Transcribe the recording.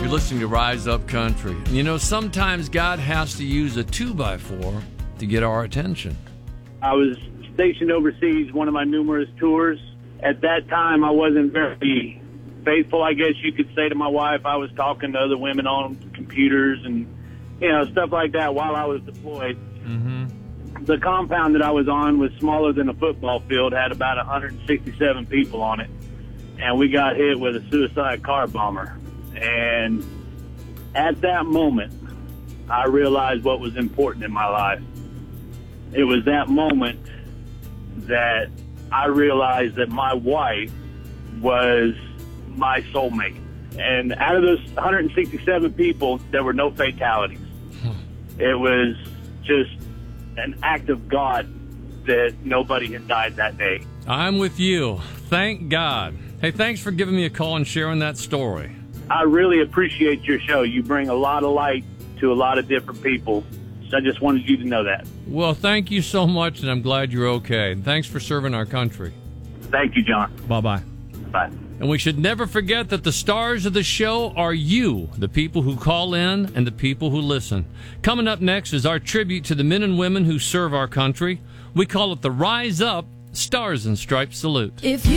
You're listening to Rise Up Country. You know, sometimes God has to use a 2x4 to get our attention. I was stationed overseas, one of my numerous tours. At that time, I wasn't very faithful, I guess you could say, to my wife. I was talking to other women on computers and, stuff like that while I was deployed. Mm-hmm. The compound that I was on was smaller than a football field, had about 167 people on it. And we got hit with a suicide car bomber. And at that moment, I realized what was important in my life. It was that moment that I realized that my wife was my soulmate. And out of those 167 people, there were no fatalities. It was just an act of God that nobody had died that day. I'm with you. Thank God. Hey, thanks for giving me a call and sharing that story. I really appreciate your show. You bring a lot of light to a lot of different people. So I just wanted you to know that. Well, thank you so much, and I'm glad you're okay. Thanks for serving our country. Thank you, John. Bye-bye. Bye. And we should never forget that the stars of the show are you, the people who call in and the people who listen. Coming up next is our tribute to the men and women who serve our country. We call it the Rise Up Stars and Stripes Salute. If you